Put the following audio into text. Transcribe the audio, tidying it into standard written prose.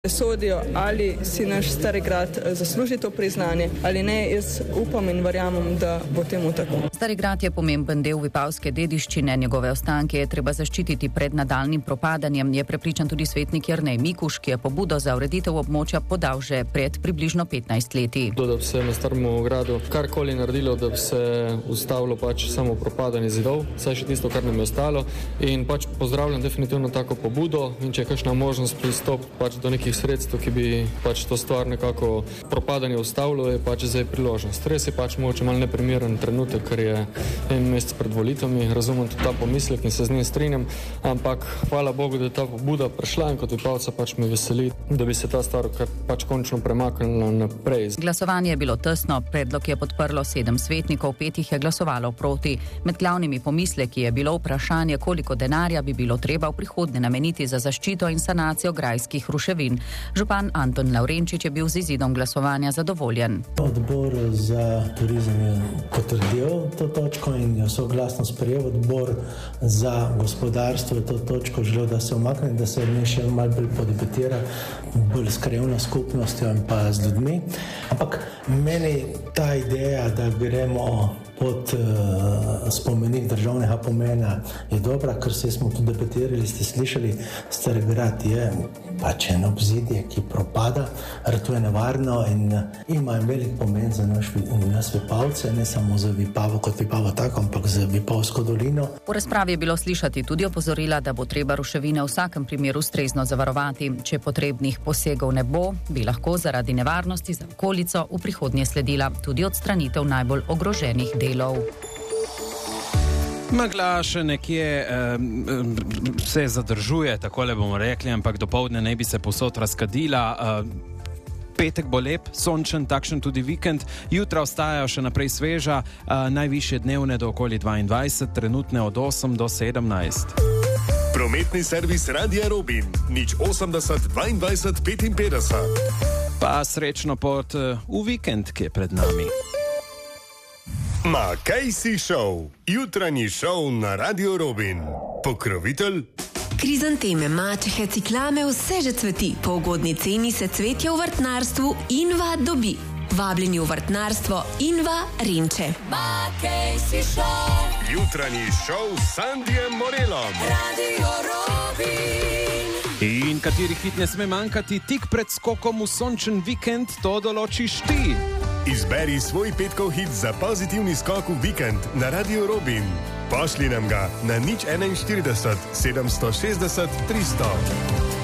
Sodijo, ali si naš Stari grad zasluži to priznanje ali ne. Jaz upam in verjamem, da bo temu tako. Stari grad je pomemben del vipavske dediščine, njegove ostanke je treba zaščititi pred nadaljnim propadanjem, je prepričan tudi svetnik Jernej Mikuš, ki je pobudo za ureditev območja podal že pred približno 15 leti. Da bi se na Starem gradu karkoli naredilo, da bi se ustavilo samo propadanje zidov, vsaj še tisto, kar nam je ostalo, in pozdravljam definitivno tako pobudo, in če je kakšna možnost pristopiti do nekih sredstev, ki bi to stvar nekako propadanje ustavilo, je zdaj priložnost. Res je mogoče malo neprimeren trenutek, ker je en mesec pred volitvami, razumem tudi ta pomislek in se z njim strinjam, ampak hvala Bogu, da je ta pobuda prišla in kot Vipavca me veseli, da bi se ta stvar končno premaknila naprej. Glasovanje je bilo tesno, predlog je podprlo 7 svetnikov, 5 jih je glasovalo proti. Med glavnimi pomisleki je bilo vprašanje, koliko denarja bi bilo treba v prihodnje nameniti za zaščito in sanacijo grajskih ruševin. Župan Anton Lavrenčič je bil z izidom glasovanja zadovoljen. Odbor za turizem je potrdil to točko in jo soglasno sprejel. Odbor za gospodarstvo je to točko želel, da se umakne, da se ne še malo bolj podebitira, bolj s krajevno skupnostjo in pa z ljudmi. Ampak meni ta ideja, da gremo pod spomenik državnega pomena, je dobra, ker smo tudi debatirali, ste slišali, Stari grad je eno obzidje, ki propada, to je nevarno in ima velik pomen za nas Vipavce, ne samo za Vipavo kot Vipavo tako, ampak za Vipavsko dolino. V razpravi je bilo slišati tudi opozorila, da bo treba ruševine v vsakem primeru ustrezno zavarovati. Če potrebnih posegov ne bo, bi lahko zaradi nevarnosti za okolico v prihodnje sledila tudi odstranitev najbolj ogroženih delov. Megla še nekje se zadržuje, takole bomo rekli, ampak dopoldne naj bi se povsod razkadila. Petek bo lep, sončen, takšen tudi vikend. Jutra ostajajo še naprej sveža, najvišje dnevne do okoli 22, trenutne od 8 do 17. Prometni servis Radia Robin, 080 22 55. Pa srečno pot v vikend, ki je pred nami. Ma kaj si šel? Jutranji šov na Radio Robin. Pokrovitelj? Krizanteme, mačehe, ciklame, vse že cveti. Po ugodni ceni se cvetje v vrtnarstvu Inva dobi. Vabljeni v vrtnarstvo Inva Rinče. Ma kaj si šel? Jutranji šov s Sandijem Morelom. Radio Robin. In kateri hit ne sme manjkati tik pred skokom v sončen vikend, to določiš ti. Izberi svoj petkov hit za pozitivni skok v vikend na Radio Robin. Pošli nam ga na 041 760 300.